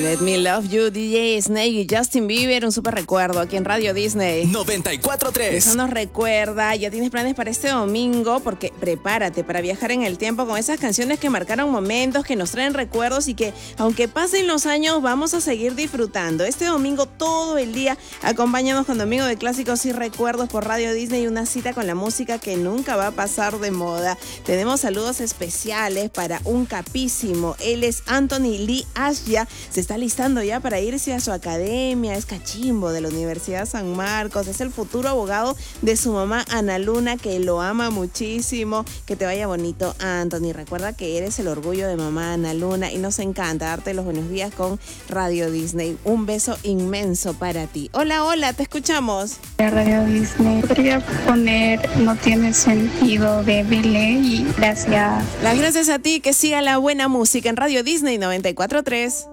Let Me Love You, DJ Snake y Justin Bieber, un súper recuerdo aquí en Radio Disney 94.3. Eso nos recuerda, ya tienes planes para este domingo, porque prepárate para viajar en el tiempo con esas canciones que marcaron momentos, que nos traen recuerdos y que aunque pasen los años vamos a seguir disfrutando. Este domingo todo el día acompáñanos con Domingo de Clásicos y Recuerdos por Radio Disney, una cita con la música que nunca va a pasar de moda. Tenemos saludos especiales para un capísimo, él es Anthony Lee Ashya, se está listando ya para irse a su academia, es cachimbo de la Universidad San Marcos, es el futuro abogado de su mamá Ana Luna, que lo ama muchísimo. Que te vaya bonito, Anthony. Recuerda que eres el orgullo de mamá Ana Luna y nos encanta darte los buenos días con Radio Disney. Un beso inmenso para ti. Hola, hola, te escuchamos. Radio Disney, podría poner No Tiene Sentido de Billy y gracias. Las gracias a ti, que siga la buena música en Radio Disney 94.3.